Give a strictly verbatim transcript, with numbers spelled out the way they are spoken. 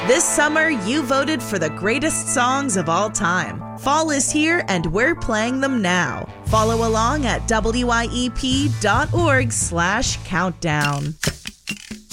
This summer, you voted for the greatest songs of all time. Fall is here, and we're playing them now. Follow along at W I E P dot org slash countdown.